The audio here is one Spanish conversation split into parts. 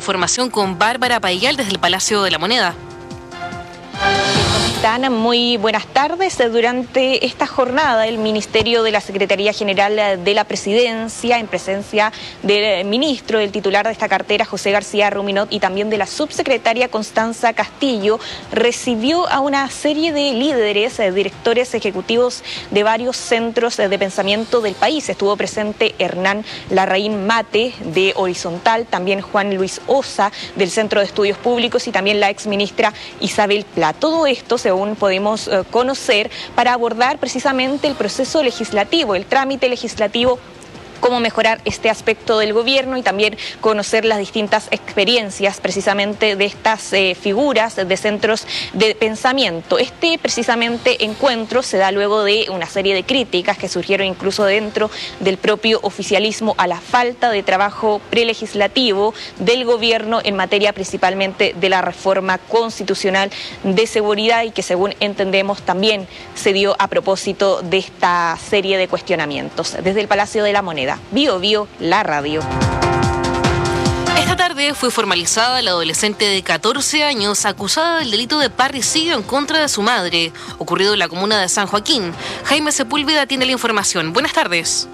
información con Bárbara Payal desde el Palacio de la Moneda. Muy buenas tardes. Durante esta jornada, el Ministerio de la Secretaría General de la Presidencia, en presencia del ministro, del titular de esta cartera, José García Ruminot, y también de la subsecretaria Constanza Castillo, recibió a una serie de líderes, directores ejecutivos de varios centros de pensamiento del país. Estuvo presente Hernán Larraín Mate, de Horizontal, también Juan Luis Osa, del Centro de Estudios Públicos, y también la exministra Isabel Pla. Todo esto, según podemos conocer, para abordar precisamente el proceso legislativo, el trámite legislativo, cómo mejorar este aspecto del gobierno y también conocer las distintas experiencias precisamente de estas figuras de centros de pensamiento. Este precisamente encuentro se da luego de una serie de críticas que surgieron incluso dentro del propio oficialismo a la falta de trabajo prelegislativo del gobierno en materia principalmente de la reforma constitucional de seguridad, y que según entendemos también se dio a propósito de esta serie de cuestionamientos. Desde el Palacio de la Moneda, Bio Bio, la radio. Esta tarde fue formalizada la adolescente de 14 años acusada del delito de parricidio en contra de su madre, ocurrido en la comuna de San Joaquín. Jaime Sepúlveda tiene la información. Buenas tardes.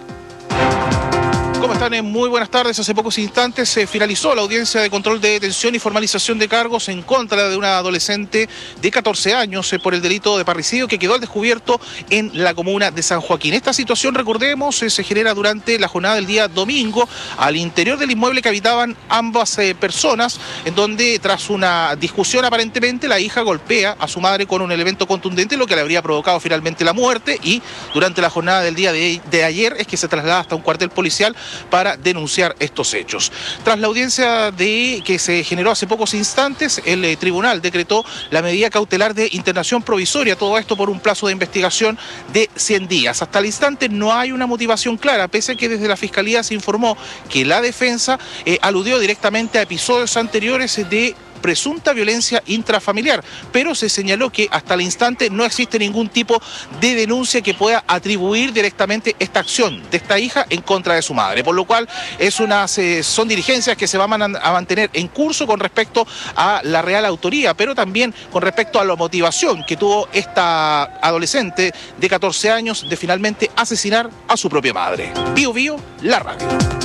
¿Cómo están? Muy buenas tardes. Hace pocos instantes se finalizó la audiencia de control de detención y formalización de cargos en contra de una adolescente de 14 años por el delito de parricidio que quedó al descubierto en la comuna de San Joaquín. Esta situación, recordemos, se genera durante la jornada del día domingo al interior del inmueble que habitaban ambas personas, en donde tras una discusión aparentemente la hija golpea a su madre con un elemento contundente, lo que le habría provocado finalmente la muerte, y durante la jornada del día de ayer es que se traslada hasta un cuartel policial para denunciar estos hechos. Tras la audiencia que se generó hace pocos instantes, el tribunal decretó la medida cautelar de internación provisoria, todo esto por un plazo de investigación de 100 días. Hasta el instante no hay una motivación clara, pese a que desde la Fiscalía se informó que la defensa aludió directamente a episodios anteriores de presunta violencia intrafamiliar, pero se señaló que hasta el instante no existe ningún tipo de denuncia que pueda atribuir directamente esta acción de esta hija en contra de su madre, por lo cual son diligencias que se van a mantener en curso con respecto a la real autoría, pero también con respecto a la motivación que tuvo esta adolescente de 14 años de finalmente asesinar a su propia madre. Bio Bio, la radio.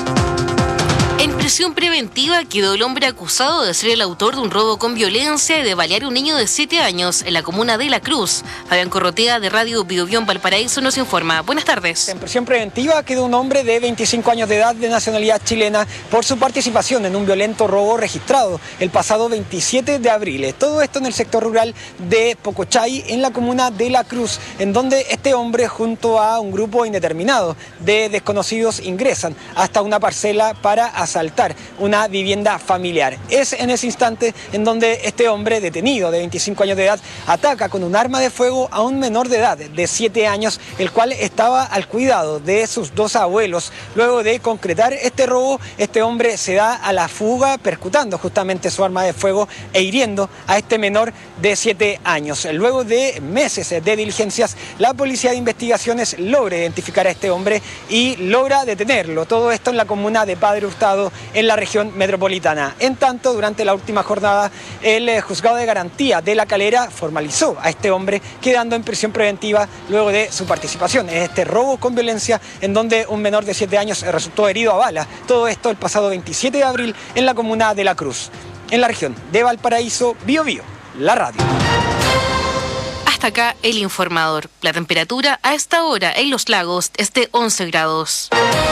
En prisión preventiva quedó el hombre acusado de ser el autor de un robo con violencia y de balear a un niño de 7 años en la comuna de La Cruz. Fabián Corrotea, de Radio Bio Bio en Valparaíso, nos informa. Buenas tardes. En prisión preventiva quedó un hombre de 25 años de edad de nacionalidad chilena por su participación en un violento robo registrado el pasado 27 de abril. Todo esto en el sector rural de Pocochay, en la comuna de La Cruz, en donde este hombre junto a un grupo indeterminado de desconocidos ingresan hasta una parcela para asaltar una vivienda familiar. Es en ese instante en donde este hombre detenido de 25 años de edad ataca con un arma de fuego a un menor de edad de 7 años, el cual estaba al cuidado de sus dos abuelos. Luego de concretar este robo, este hombre se da a la fuga percutando justamente su arma de fuego e hiriendo a este menor de 7 años. Luego de meses de diligencias, la Policía de Investigaciones logra identificar a este hombre y logra detenerlo. Todo esto en la comuna de Padre Hurtado, en la región metropolitana. En tanto, durante la última jornada, el Juzgado de Garantía de La Calera formalizó a este hombre, quedando en prisión preventiva luego de su participación en este robo con violencia, en donde un menor de 7 años resultó herido a bala. Todo esto el pasado 27 de abril en la comuna de La Cruz. En la región de Valparaíso, Bio Bio, la radio. Hasta acá el informador. La temperatura a esta hora en Los Lagos es de 11 grados.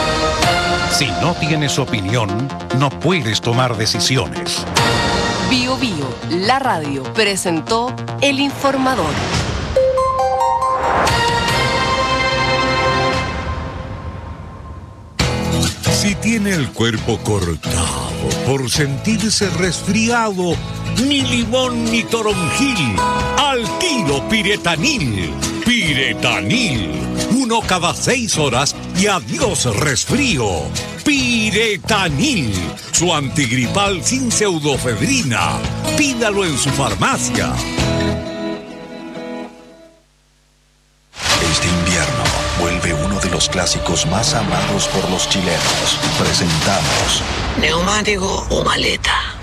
Si no tienes opinión, no puedes tomar decisiones. Bio Bio, la radio, presentó El Informador. Si tiene el cuerpo cortado por sentirse resfriado, ni limón ni toronjil, alquilo Piretanil. Piretanil, 1 cada 6 horas y adiós resfrío. Piretanil, su antigripal sin pseudofebrina. Pídalo en su farmacia. Este invierno vuelve uno de los clásicos más amados por los chilenos. Presentamos ¿neumático o maleta?